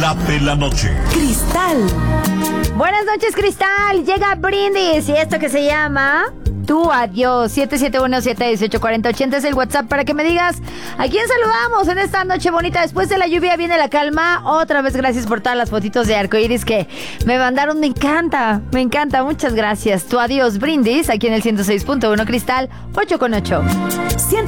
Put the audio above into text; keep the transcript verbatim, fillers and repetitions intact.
late la noche. Cristal. Buenas noches, Cristal. Llega Brindis y esto que se llama Tu Adiós. siete siete uno, siete uno ocho, cuatro cero ocho cero es el WhatsApp para que me digas a quién saludamos en esta noche bonita. Después de la lluvia viene la calma. Otra vez gracias por todas las fotitos de arcoíris que me mandaron. Me encanta, me encanta. Muchas gracias. Tu Adiós, Brindis, aquí en el ciento seis punto uno Cristal, ocho con ocho.